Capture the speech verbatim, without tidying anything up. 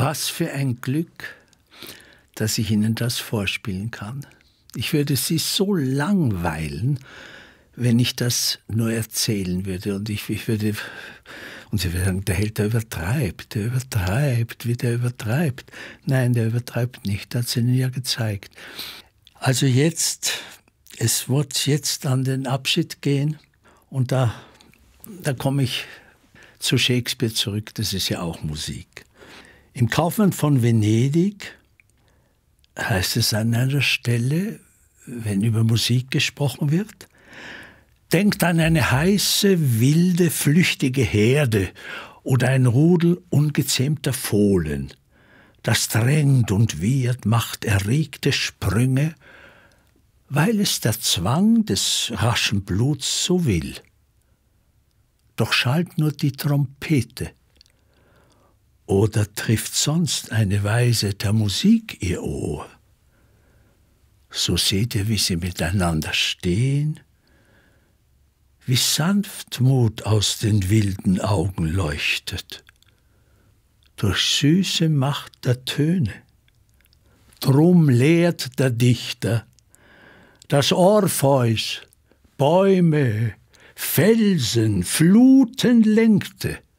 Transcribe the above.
Was für ein Glück, dass ich Ihnen das vorspielen kann. Ich würde Sie so langweilen, wenn ich das nur erzählen würde. Und ich, ich würde, und Sie würden sagen, der Held, der übertreibt, der übertreibt, wie der übertreibt. Nein, der übertreibt nicht, das hat es Ihnen ja gezeigt. Also jetzt, es wird jetzt an den Abschied gehen und da, da komme ich zu Shakespeare zurück, das ist ja auch Musik. Im Kaufmann von Venedig heißt es an einer Stelle, wenn über Musik gesprochen wird, denkt an eine heiße, wilde, flüchtige Herde oder ein Rudel ungezähmter Fohlen, das drängt und wiehert, macht erregte Sprünge, weil es der Zwang des raschen Bluts so will. Doch schallt nur die Trompete, oder trifft sonst eine Weise der Musik ihr Ohr? So seht ihr, wie sie miteinander stehen, wie Sanftmut aus den wilden Augen leuchtet, durch süße Macht der Töne. Drum lehrt der Dichter, dass Orpheus Bäume, Felsen, Fluten lenkte,